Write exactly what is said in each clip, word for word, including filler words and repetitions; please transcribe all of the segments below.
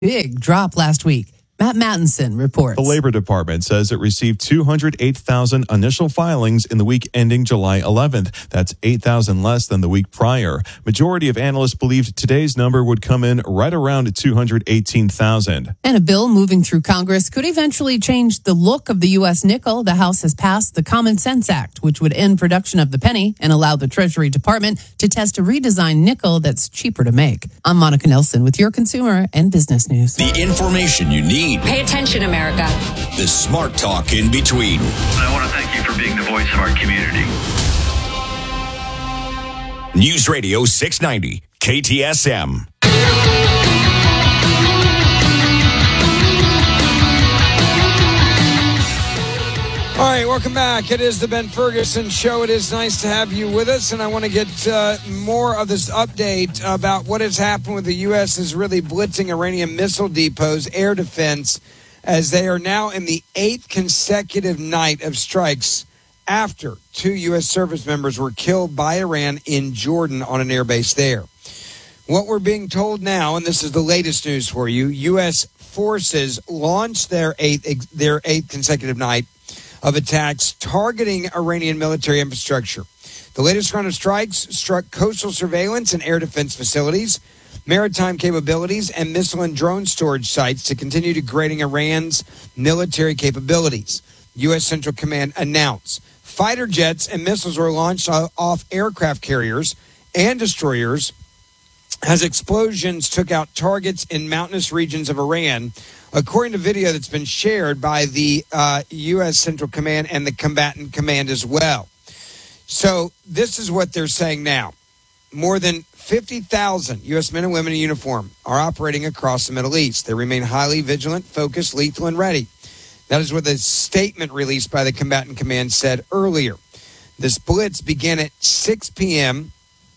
Big drop last week. Matt Mattinson reports. The Labor Department says it received two hundred eight thousand initial filings in the week ending July eleventh. That's eight thousand less than the week prior. Majority of analysts believed today's number would come in right around two hundred eighteen thousand. And a bill moving through Congress could eventually change the look of the U S nickel. The House has passed the Common Sense Act, which would end production of the penny and allow the Treasury Department to test a redesigned nickel that's cheaper to make. I'm Monica Nelson with your consumer and business news. The information you need. Pay attention, America. The smart talk in between. I want to thank you for being the voice of our community. News Radio six ninety, K T S M. All right, welcome back. It is the Ben Ferguson Show. It is nice to have you with us, and I want to get uh, more of this update about what has happened with the U S is really blitzing Iranian missile depots, air defense, as they are now in the eighth consecutive night of strikes after two U S service members were killed by Iran in Jordan on an airbase there. What we're being told now, and this is the latest news for you, U S forces launched their eighth, their eighth consecutive night of attacks targeting Iranian military infrastructure. The latest round of strikes struck coastal surveillance and air defense facilities, maritime capabilities, and missile and drone storage sites to continue degrading Iran's military capabilities. U S Central Command announced fighter jets and missiles were launched off aircraft carriers and destroyers as explosions took out targets in mountainous regions of Iran, according to video that's been shared by the uh, U S Central Command and the Combatant Command as well. So this is what they're saying now. More than fifty thousand U S men and women in uniform are operating across the Middle East. They remain highly vigilant, focused, lethal, and ready. That is what the statement released by the Combatant Command said earlier. This blitz began at six p.m.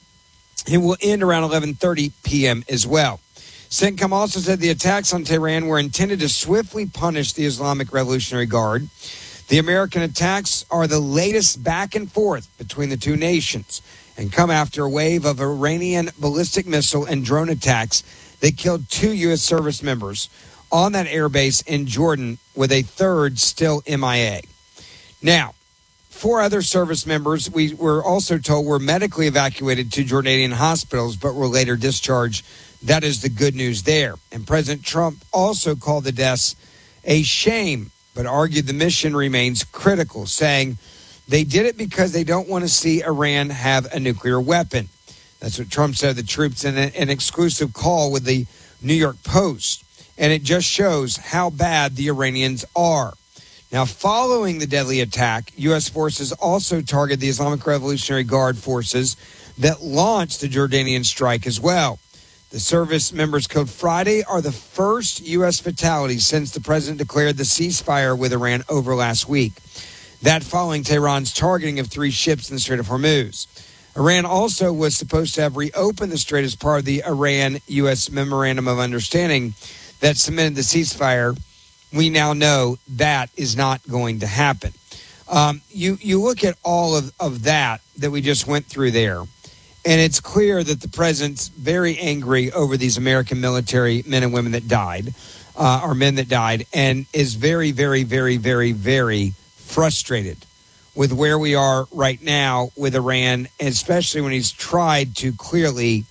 It will end around eleven thirty p.m. as well. CENTCOM also said the attacks on Tehran were intended to swiftly punish the Islamic Revolutionary Guard. The American attacks are the latest back and forth between the two nations and come after a wave of Iranian ballistic missile and drone attacks that killed two U S service members on that airbase in Jordan, with a third still M I A. Now, four other service members, we were also told, were medically evacuated to Jordanian hospitals but were later discharged. That is the good news there. And President Trump also called the deaths a shame, but argued the mission remains critical, saying they did it because they don't want to see Iran have a nuclear weapon. That's what Trump said to the troops in an exclusive call with the New York Post. And it just shows how bad the Iranians are. Now, following the deadly attack, U S forces also targeted the Islamic Revolutionary Guard forces that launched the Jordanian strike as well. The service members killed Friday are the first U S fatalities since the president declared the ceasefire with Iran over last week. That following Tehran's targeting of three ships in the Strait of Hormuz. Iran also was supposed to have reopened the strait as part of the Iran-U S Memorandum of Understanding that cemented the ceasefire. We now know that is not going to happen. Um, you, you look at all of, of that that we just went through there, and it's clear that the president's very angry over these American military men and women that died, uh, or men that died, and is very, very, very, very, very frustrated with where we are right now with Iran, especially when he's tried to clearly,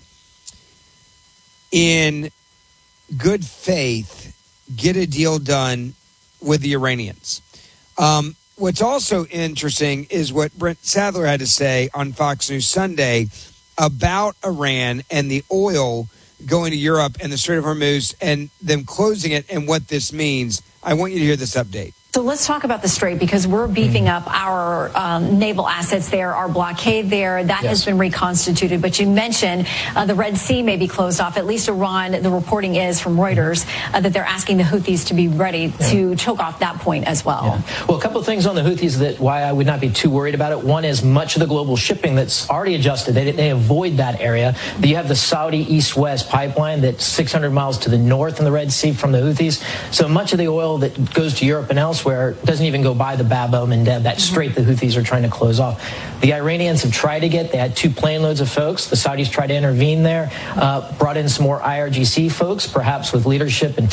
in good faith, get a deal done with the Iranians. Um, what's also interesting is what Brent Sadler had to say on Fox News Sunday about Iran and the oil going to Europe and the Strait of Hormuz and them closing it and what this means. I want you to hear this update. So let's talk about the Strait, because we're beefing up our um, naval assets there, our blockade there. That yes. has been reconstituted. But you mentioned uh, the Red Sea may be closed off. At least Iran, the reporting is from Reuters, uh, that they're asking the Houthis to be ready yeah. to choke off that point as well. Yeah. Well, a couple of things on the Houthis that why I would not be too worried about it. One is much of the global shipping that's already adjusted. They, they avoid that area. You have the Saudi east-west pipeline that's six hundred miles to the north in the Red Sea from the Houthis. So much of the oil that goes to Europe and elsewhere course, where it doesn't even go by the Bab el Mandeb, that strait the Houthis are trying to close off. The Iranians have tried to get, they had two plane loads of folks. The Saudis tried to intervene there, uh, brought in some more I R G C folks, perhaps with leadership and